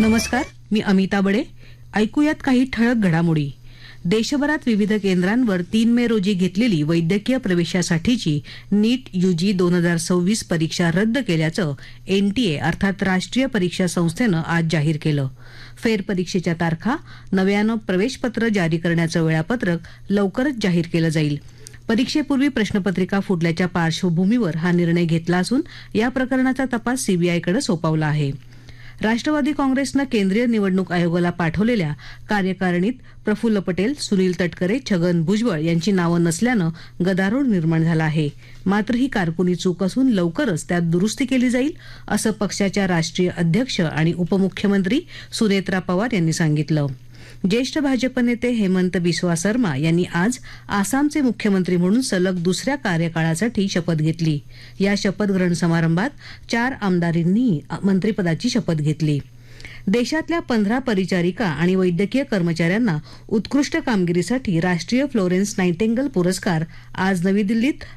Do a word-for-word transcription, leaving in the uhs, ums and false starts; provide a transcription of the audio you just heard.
नमस्कार, मी अमिता बडे. ऐकूयात काही ठळक घडामोडी. देशभरात विविध केंद्रांवर तीन मे रोजी घेतलेली वैद्यकीय प्रवेशासाठीची नीट यूजी दोन हजार सव्वीस परीक्षा रद्द केल्याचं एनटीए अर्थात राष्ट्रीय परीक्षा संस्थेनं आज जाहीर केलं. फेरपरीक्षेच्या तारखा, नव्यानं प्रवेशपत्र जारी करण्याचं वेळापत्रक लवकरच जाहीर केलं जाईल. परीक्षेपूर्वी प्रश्नपत्रिका फुटल्याच्या पार्श्वभूमीवर हा निर्णय घेतला असून या प्रकरणाचा तपास सीबीआयकडे सोपवला आहे. राष्ट्रवादी काँग्रेसनं केंद्रीय निवडणूक आयोगाला पाठवलेल्या कार्यकारिणीत प्रफुल्ल पटेल, सुनील तटकरे, छगन भुजबळ यांची नावं नसल्यानं गदारोळ निर्माण झाला आहे. मात्र ही कारकुनी चूक असून लवकरच त्यात दुरुस्ती केली जाईल असं पक्षाच्या राष्ट्रीय अध्यक्ष आणि उपमुख्यमंत्री सुनेत्रा पवार यांनी सांगितलं. ज्येष्ठ भाजप नेते हेमंत बिस्वा शर्मा यांनी आज आसामचे मुख्यमंत्री म्हणून सलग दुसऱ्या कार्यकाळासाठी शपथ घेतली. या शपथग्रहण समारंभात चार आमदारांनी मंत्रिपदाची शपथ घेतली. देशातल्या पंधरा परिचारिका आणि वैद्यकीय कर्मचाऱ्यांना उत्कृष्ट कामगिरीसाठी राष्ट्रीय फ्लोरेन्स नायटिंगेल पुरस्कार आज नवी दिल्लीत